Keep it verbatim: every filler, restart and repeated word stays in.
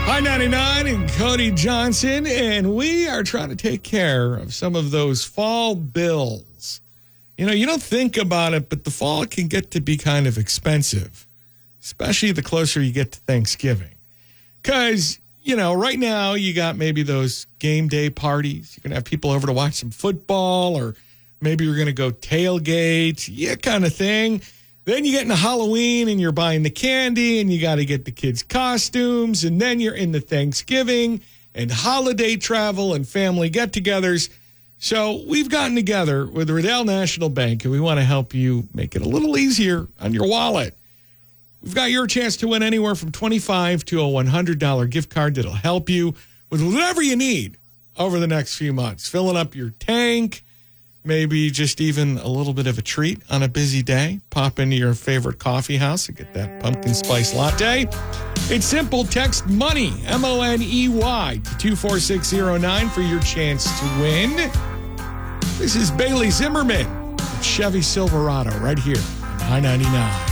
I ninety-nine and Cody Johnson, and we are trying to take care of some of those fall bills. You know, you don't think about it, but the fall can get to be kind of expensive, especially the closer you get to Thanksgiving. Because, you know, right now you got maybe those game day parties. You're going to have people over to watch some football, or maybe you're going to go tailgate, yeah, kind of thing. Then you get into Halloween and you're buying the candy and you got to get the kids' costumes. And then you're into Thanksgiving and holiday travel and family get-togethers. So we've gotten together with Riddell National Bank, and we want to help you make it a little easier on your wallet. We've got your chance to win anywhere from twenty-five dollars to a one hundred dollars gift card that'll help you with whatever you need over the next few months. Filling up your tank, maybe just even a little bit of a treat on a busy day. Pop into your favorite coffee house and get that pumpkin spice latte. It's simple. Text MONEY, M O N E Y, to two four six zero nine for your chance to win. This is Bailey Zimmerman, Chevy Silverado, right here on I ninety-nine.